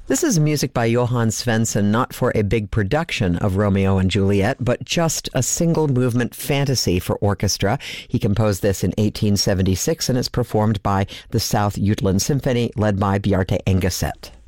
This is music by Johann Svensson, not for a big production of Romeo and Juliet, but just a single movement fantasy for orchestra. He composed this in 1876, and it's performed by the South Jutland Symphony, led by Bjarte Engeset.